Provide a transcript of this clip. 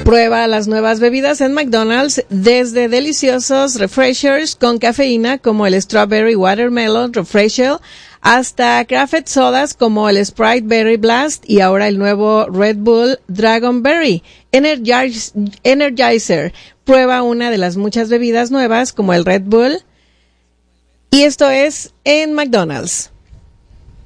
Prueba las nuevas bebidas en McDonald's, desde deliciosos refreshers con cafeína como el Strawberry Watermelon Refresher hasta craft sodas como el Sprite Berry Blast y ahora el nuevo Red Bull Dragon Berry Energizer. Prueba una de las muchas bebidas nuevas como el Red Bull, y esto es en McDonald's.